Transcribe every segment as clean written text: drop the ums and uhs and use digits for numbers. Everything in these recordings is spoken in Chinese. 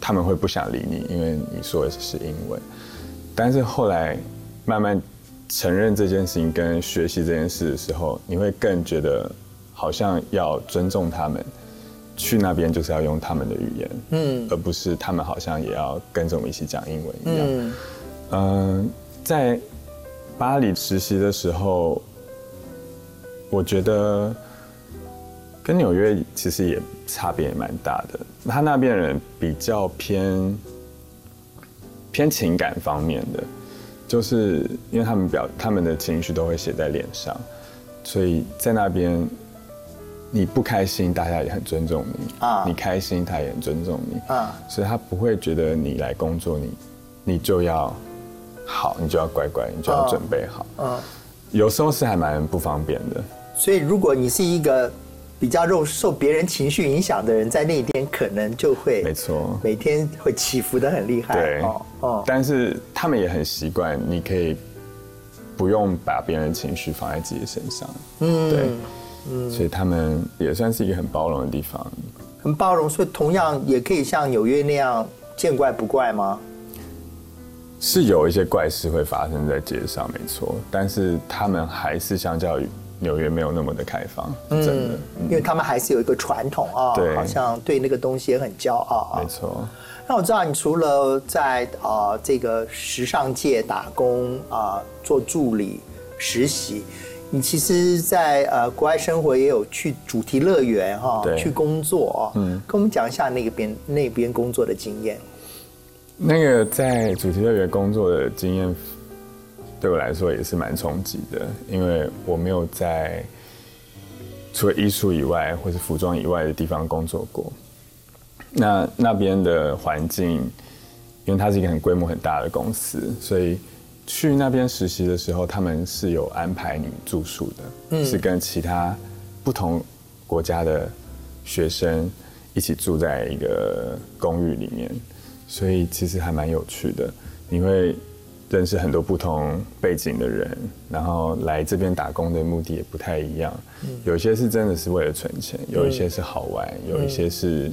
他们会不想理你，因为你说的是英文。但是后来慢慢承认这件事情跟学习这件事的时候，你会更觉得好像要尊重他们，去那边就是要用他们的语言，而不是他们好像也要跟着我们一起讲英文一样。在巴黎实习的时候，我觉得跟纽约其实也差别也蛮大的。他那边人比较偏情感方面的，就是因为他们的情绪都会写在脸上，所以在那边你不开心，大家也很尊重你你开心，他也很尊重你所以他不会觉得你来工作，你就要好，你就要乖乖，你就要准备好有时候是还蛮不方便的。 所以如果你是一个比较受别人情绪影响的人，在那边可能就会没错， 每天会起伏得很厉害。 对但是他们也很习惯，你可以不用把别人的情绪放在自己的身上。对所以他们也算是一个很包容的地方。 很包容，所以同样也可以像纽约那样见怪不怪吗？ 是有一些怪事会发生在街上，没错，但是他们还是相较于纽约没有那么的开放，真的， 因为他们还是有一个传统对， 好像对那个东西也很骄傲没错。 那我知道你除了在这个时尚界打工做助理实习，你其实在国外生活也有去主题乐园去工作跟我们讲一下那边工作的经验。 那个在主题乐园工作的经验对我来说也是蛮冲击的，因为我没有在除了艺术以外或是服装以外的地方工作过。那边的环境，因为它是一个很规模很大的公司，所以去那边实习的时候，他们是有安排你住宿的，是跟其他不同国家的学生一起住在一个公寓里面，所以其实还蛮有趣的。你会认识很多不同背景的人，然后来这边打工的目的也不太一样。有一些是真的是为了存钱，有一些是好玩，有一些是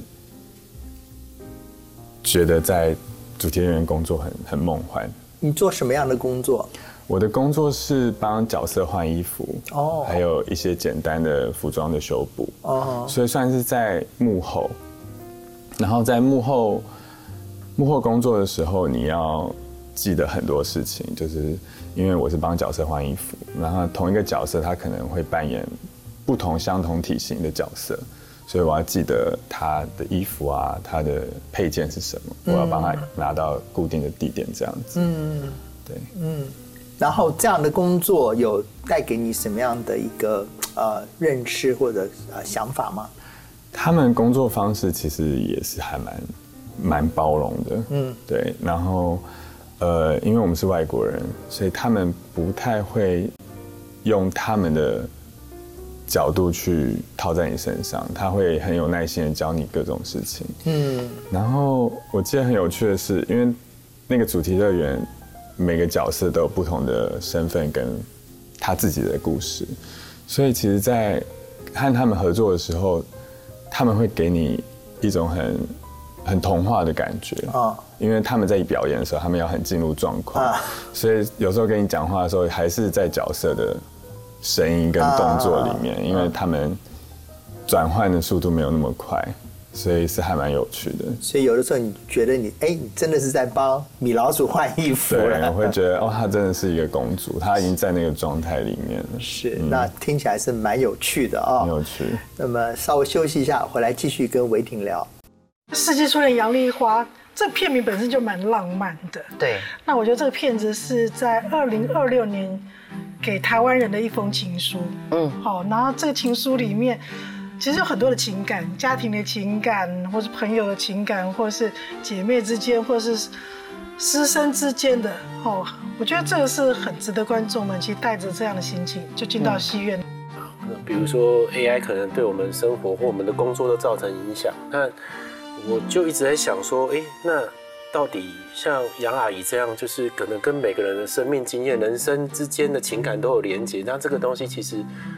觉得在主题乐园工作很梦幻。 你做什么样的工作？ 我的工作是帮角色换衣服，还有一些简单的服装的修补，所以算是在幕后。然后在幕后工作的时候，你要记得很多事情，就是因为我是帮角色换衣服，然后同一个角色他可能会扮演不同相同体型的角色，所以我要记得他的衣服啊，他的配件是什么，我要帮他拿到固定的地点，这样子。对， 然后这样的工作有带给你什么样的一个认识或者想法吗？ 他们工作方式其实也是还蛮包容的，对。然后因为我们是外国人，所以他们不太会用他们的角度去套在你身上，他会很有耐心的教你各种事情。然后我记得很有趣的是，因为那个主题乐园每个角色都有不同的身份跟他自己的故事，所以其实在和他们合作的时候，他们会给你一种很童话的感觉因为他们在表演的时候，他们要很进入状况所以有时候跟你讲话的时候，还是在角色的声音跟动作里面，因为他们转换的速度没有那么快，所以是还蛮有趣的。 所以有的时候你觉得你真的是在帮米老鼠换衣服了。 对，我会觉得她真的是一个公主，她已经在那个状态里面了。 是，那听起来是蛮有趣的很有趣。 那么稍微休息一下，回来继续跟维婷聊。 世纪初恋杨丽花这个片名本身就蛮浪漫的。 对。 那我觉得这个片子是在2026年给台湾人的一封情书。好，然后这个情书里面其实有很多的情感，家庭的情感，或是朋友的情感，或是姐妹之间，或是师生之间的。我觉得这个是很值得观众们其实带着这样的心情就进到戏院。 比如说 AI 可能对我们生活或我们的工作都造成影响，那我就一直在想说，那到底像杨阿姨这样，就是可能跟每个人的生命经验、人生之间的情感都有连结，那这个东西其实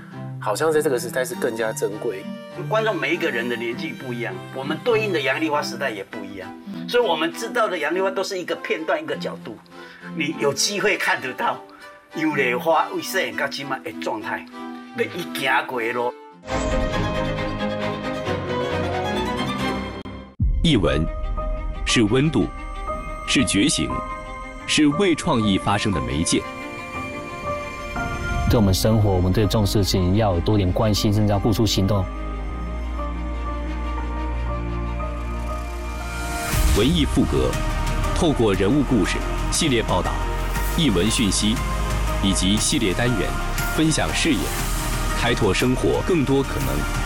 好像在这个时代是更加珍贵。 观众每一个人的年纪不一样，我们对应的杨丽花时代也不一样，所以我们知道的杨丽花都是一个片段一个角度，你有机会看得到杨丽花为细汉到今麦的状态，被伊行过咯。 译文是温度，是觉醒，是为创意发生的媒介。 对我们生活，我们对这种事情要有多点关心，甚至要付出行动。 文艺复格，透过人物故事、系列报道、译文讯息以及系列单元，分享视野，开拓生活更多可能。